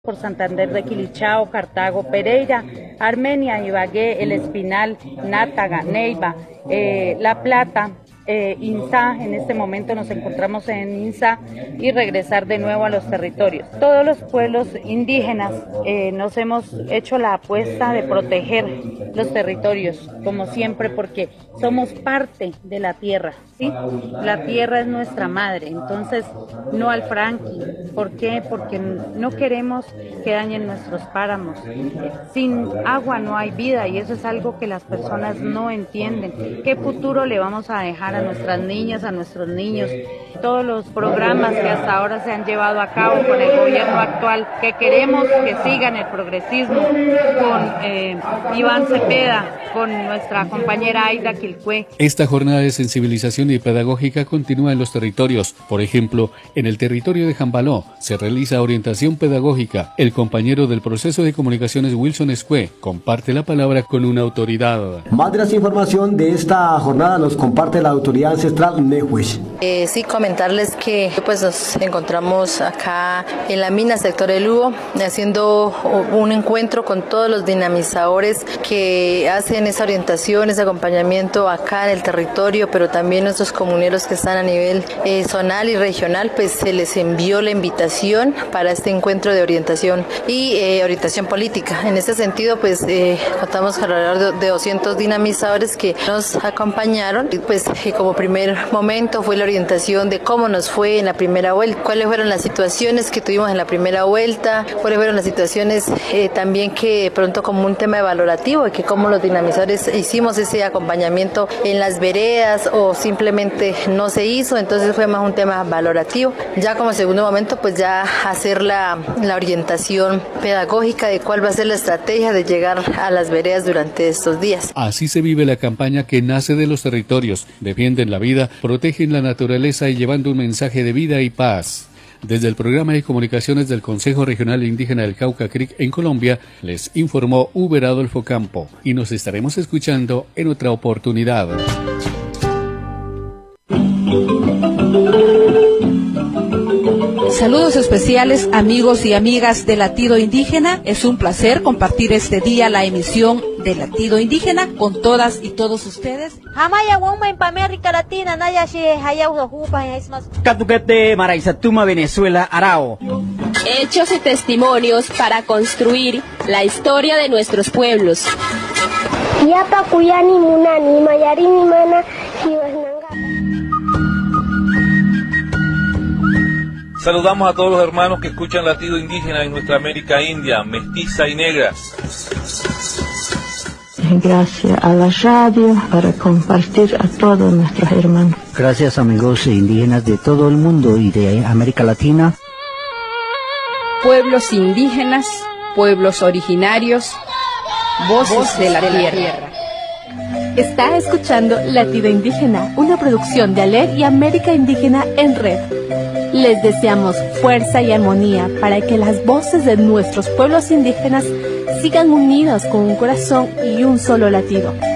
por Santander de Quilichao, Cartago, Pereira, Armenia, Ibagué, El Espinal, Nátaga, Neiva, La Plata, INSA. En este momento nos encontramos en INSA y regresar de nuevo a los territorios. Todos los pueblos indígenas nos hemos hecho la apuesta de proteger los territorios, como siempre, porque somos parte de la tierra, ¿sí? La tierra es nuestra madre, entonces no al franking. ¿Por qué? Porque no queremos que dañen nuestros páramos. Sin agua no hay vida y eso es algo que las personas no entienden. ¿Qué futuro le vamos a dejar a nuestras niñas, a nuestros niños? Todos los programas que hasta ahora se han llevado a cabo con el gobierno actual, que queremos que sigan el progresismo, con Iván Cepeda, con nuestra compañera Aida Quilcue. Esta jornada de sensibilización y pedagógica continúa en los territorios. Por ejemplo, en el territorio de Jambaló se realiza orientación pedagógica. El compañero del proceso de comunicaciones, Wilson Escue, comparte la palabra con una autoridad. Más de la información de esta jornada nos comparte la autoridad ancestral Nehuish. Sí, comentarles que pues nos encontramos acá en la mina sector El Hugo haciendo un encuentro con todos los dinamizadores que hacen esa orientación, ese acompañamiento acá en el territorio, pero también nuestros comuneros que están a nivel zonal y regional, pues se les envió la invitación para este encuentro de orientación y orientación política. En este sentido, pues contamos con alrededor de 200 dinamizadores que nos acompañaron. Pues como primer momento fue la orientación de cómo nos fue en la primera vuelta, cuáles fueron las situaciones que tuvimos en la primera vuelta, cuáles fueron las situaciones también que de pronto como un tema evaluativo, y que cómo los dinamizadores hicimos ese acompañamiento en las veredas o simplemente no se hizo. Entonces fue más un tema valorativo. Ya como segundo momento, pues ya hacer la orientación pedagógica de cuál va a ser la estrategia de llegar a las veredas durante estos días. Así se vive la campaña que nace de los territorios. Defienden la vida, protegen la naturaleza y llevando un mensaje de vida y paz. Desde el programa de comunicaciones del Consejo Regional Indígena del Cauca Creek en Colombia, les informó Uber Adolfo Campo y nos estaremos escuchando en otra oportunidad. Saludos especiales, amigos y amigas de Latido Indígena. Es un placer compartir este día la emisión de Latido Indígena con todas y todos ustedes. Catuquete, Maraizatuma, Venezuela, Arao. Hechos y testimonios para construir la historia de nuestros pueblos. Saludamos a todos los hermanos que escuchan Latido Indígena en nuestra América India, mestiza y negra. Gracias a la radio para compartir a todos nuestros hermanos. Gracias amigos indígenas de todo el mundo y de América Latina. Pueblos indígenas, pueblos originarios, voces de la tierra. Está escuchando Latido Indígena, una producción de ALER y América Indígena en Red. Les deseamos fuerza y armonía para que las voces de nuestros pueblos indígenas sigan unidas con un corazón y un solo latido.